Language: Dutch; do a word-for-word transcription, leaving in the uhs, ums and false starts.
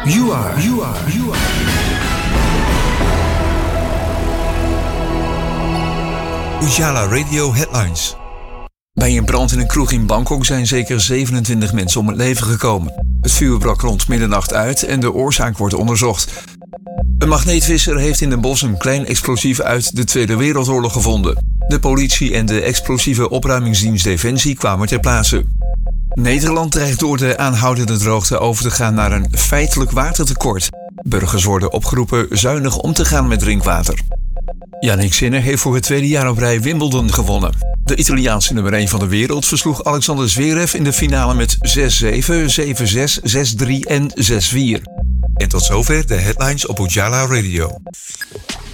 You are, you are, you are. Ujala Radio Headlines. Bij een brand in een kroeg in Bangkok zijn zeker zevenentwintig mensen om het leven gekomen. Het vuur brak rond middernacht uit en de oorzaak wordt onderzocht. Een magneetvisser heeft in Den Bosch een klein explosief uit de Tweede Wereldoorlog gevonden. De politie en de explosieve opruimingsdienst Defensie kwamen ter plaatse. Nederland dreigt door de aanhoudende droogte over te gaan naar een feitelijk watertekort. Burgers worden opgeroepen zuinig om te gaan met drinkwater. Yannick Sinner heeft voor het tweede jaar op rij Wimbledon gewonnen. De Italiaanse nummer één van de wereld versloeg Alexander Zverev in de finale met zes zeven, zeven zes, zes drie en zes vier. En tot zover de headlines op Ujala Radio.